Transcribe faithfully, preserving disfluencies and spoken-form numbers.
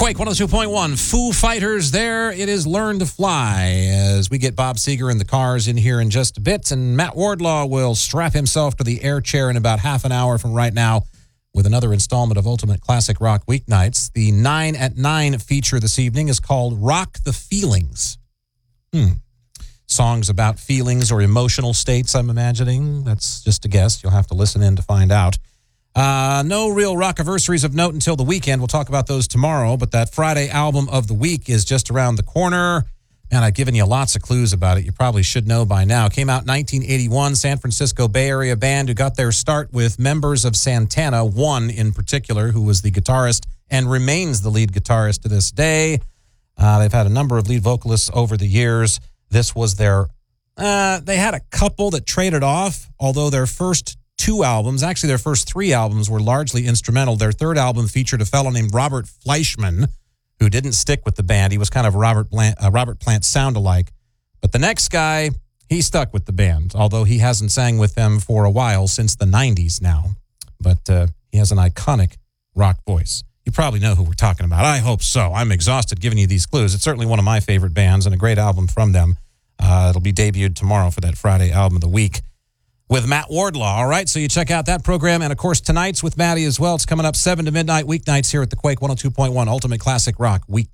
Quake one oh two point one, Foo Fighters, there it is, Learn to Fly, as we get Bob Seger and the Cars in here in just a bit, and Matt Wardlaw will strap himself to the air chair in about half an hour from right now with another installment of Ultimate Classic Rock Weeknights. The nine at nine feature this evening is called Rock the Feelings. Hmm. Songs about feelings or emotional states, I'm imagining. That's just a guess. You'll have to listen in to find out. Uh, no real rockiversaries of note until the weekend. We'll talk about those tomorrow, but that Friday album of the week is just around the corner. Man, I've given you lots of clues about it. You probably should know by now. Came out in nineteen eighty-one, San Francisco Bay Area band who got their start with members of Santana, one in particular, who was the guitarist and remains the lead guitarist to this day. Uh, they've had a number of lead vocalists over the years. This was their, uh, they had a couple that traded off, although their first two albums, actually their first three albums, were largely instrumental. Their third album featured a fellow named Robert Fleischman, who didn't stick with the band. He was kind of Robert Plant, uh, Robert Plant sound-alike. But the next guy, he stuck with the band, although he hasn't sang with them for a while, since the nineties now. But uh, he has an iconic rock voice. You probably know who we're talking about. I hope so. I'm exhausted giving you these clues. It's certainly one of my favorite bands and a great album from them. Uh, it'll be debuted tomorrow for that Friday album of the week with Matt Wardlaw. All right, so you check out that program. And, of course, tonight's with Maddie as well. It's coming up seven to midnight weeknights here at the Quake one oh two point one Ultimate Classic Rock Week.